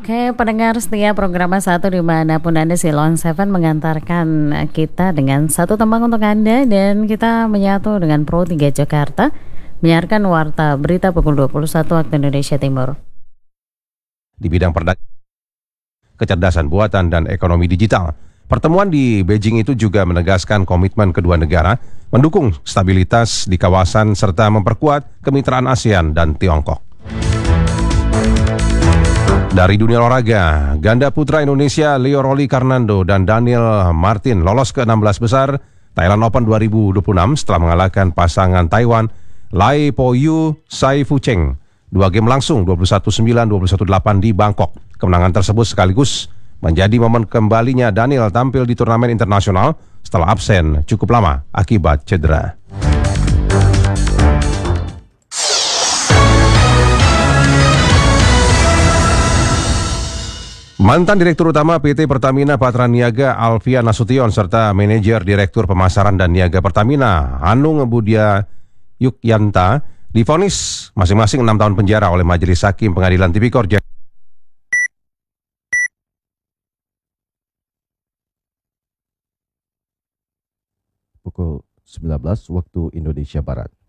Oke, pendengar setia program satu dimanapun Anda, Silon Seven mengantarkan kita dengan satu tembang untuk Anda dan kita menyatu dengan Pro 3 Jakarta menyiarkan warta berita pukul 21 waktu Indonesia Timur. Di bidang perdagangan, kecerdasan buatan dan ekonomi digital. Pertemuan di Beijing itu juga menegaskan komitmen kedua negara mendukung stabilitas di kawasan serta memperkuat kemitraan ASEAN dan Tiongkok. Dari dunia olahraga, ganda putra Indonesia Leo Roli Karnando dan Daniel Martin lolos ke 16 besar Thailand Open 2026 setelah mengalahkan pasangan Taiwan Lai Po Yu Sai Fu Cheng 2 game langsung 21-9, 21-8 di Bangkok. Kemenangan tersebut sekaligus menjadi momen kembalinya Daniel tampil di turnamen internasional setelah absen cukup lama akibat cedera. Mantan Direktur Utama PT Pertamina Patraniaga Alfian Nasution serta Manajer Direktur Pemasaran dan Niaga Pertamina Hanung Budia Yukyanta divonis masing-masing 6 tahun penjara oleh Majelis Hakim Pengadilan Tipikor Jakarta. Pukul 19 waktu Indonesia Barat.